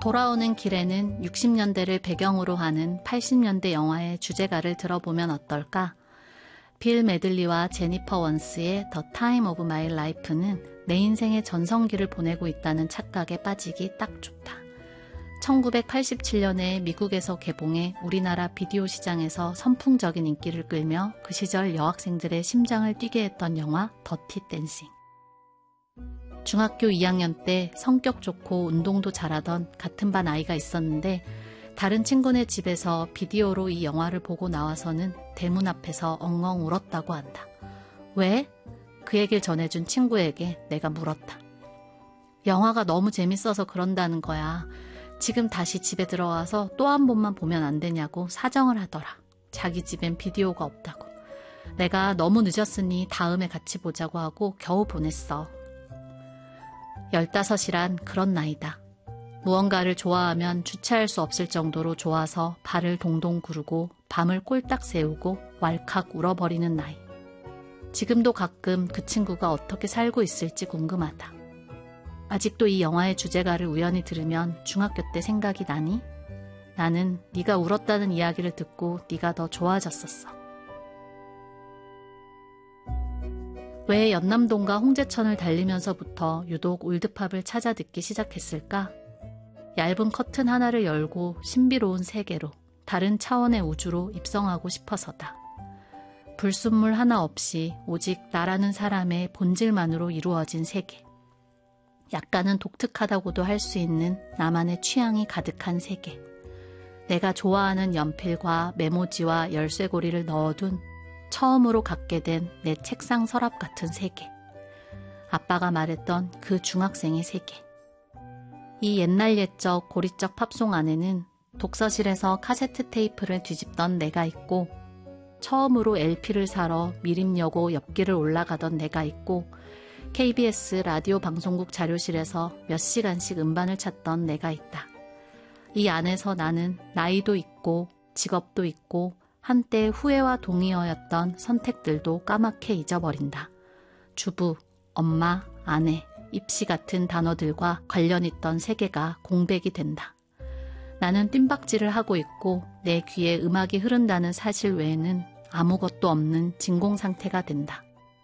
돌아오는 길에는 60년대를 배경으로 하는 80년대 영화의 주제가를 들어보면 어떨까? 빌 메들리와 제니퍼 원스의 The Time of My Life는 내 인생의 전성기를 보내고 있다는 착각에 빠지기 딱 좋다. 1987년에 미국에서 개봉해 우리나라 비디오 시장에서 선풍적인 인기를 끌며 그 시절 여학생들의 심장을 뛰게 했던 영화 더티 댄싱. 중학교 2학년 때 성격 좋고 운동도 잘하던 같은 반 아이가 있었는데 다른 친구네 집에서 비디오로 이 영화를 보고 나와서는 대문 앞에서 엉엉 울었다고 한다. 왜? 그 얘기를 전해준 친구에게 내가 물었다. 영화가 너무 재밌어서 그런다는 거야. 지금 다시 집에 들어와서 또 한 번만 보면 안 되냐고 사정을 하더라. 자기 집엔 비디오가 없다고. 내가 너무 늦었으니 다음에 같이 보자고 하고 겨우 보냈어. 15이란 그런 나이다. 무언가를 좋아하면 주체할 수 없을 정도로 좋아서 발을 동동 구르고 밤을 꼴딱 새우고 왈칵 울어버리는 나이. 지금도 가끔 그 친구가 어떻게 살고 있을지 궁금하다. 아직도 이 영화의 주제가를 우연히 들으면 중학교 때 생각이 나니? 나는 네가 울었다는 이야기를 듣고 네가 더 좋아졌었어. 왜 연남동과 홍제천을 달리면서부터 유독 올드팝을 찾아 듣기 시작했을까? 얇은 커튼 하나를 열고 신비로운 세계로, 다른 차원의 우주로 입성하고 싶어서다. 불순물 하나 없이 오직 나라는 사람의 본질만으로 이루어진 세계. 약간은 독특하다고도 할 수 있는 나만의 취향이 가득한 세계. 내가 좋아하는 연필과 메모지와 열쇠고리를 넣어둔 처음으로 갖게 된 내 책상 서랍 같은 세계. 아빠가 말했던 그 중학생의 세계. 이 옛날 옛적 고리적 팝송 안에는 독서실에서 카세트 테이프를 뒤집던 내가 있고, 처음으로 LP를 사러 미림여고 옆길을 올라가던 내가 있고, KBS 라디오 방송국 자료실에서 몇 시간씩 음반을 찾던 내가 있다. 이 안에서 나는 나이도 있고 직업도 있고 한때 후회와 동의어였던 선택들도 까맣게 잊어버린다. 주부, 엄마, 아내, 입시 같은 단어들과 관련 있던 세계가 공백이 된다. 나는 뜀박질을 하고 있고 내 귀에 음악이 흐른다는 사실 외에는 아무것도 없는 진공 상태가 된다.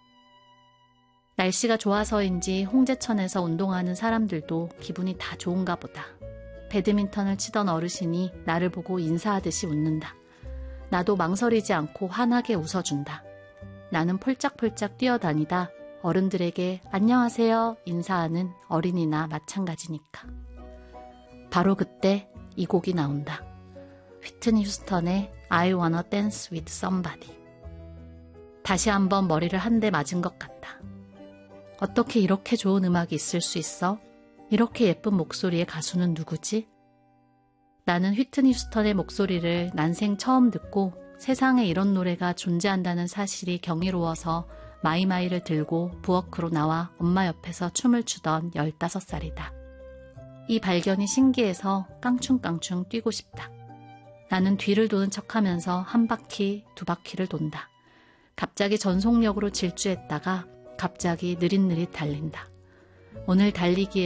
날씨가 좋아서인지 홍제천에서 운동하는 사람들도 기분이 다 좋은가 보다. 배드민턴을 치던 어르신이 나를 보고 인사하듯이 웃는다. 나도 망설이지 않고 환하게 웃어준다. 나는 폴짝폴짝 뛰어다니다 어른들에게 안녕하세요 인사하는 어린이나 마찬가지니까. 바로 그때 이 곡이 나온다. 휘트니 휴스턴의 I wanna dance with somebody. 다시 한번 머리를 한 대 맞은 것 같다. 어떻게 이렇게 좋은 음악이 있을 수 있어? 이렇게 예쁜 목소리의 가수는 누구지? 나는 휘트니 휴스턴의 목소리를 난생 처음 듣고 세상에 이런 노래가 존재한다는 사실이 경이로워서 마이마이를 들고 부엌으로 나와 엄마 옆에서 춤을 추던 15살이다. 이 발견이 신기해서 깡충깡충 뛰고 싶다. 나는 뒤를 도는 척하면서 한 바퀴, 두 바퀴를 돈다. 갑자기 전속력으로 질주했다가 갑자기 느릿느릿 달린다. 오늘 달리기에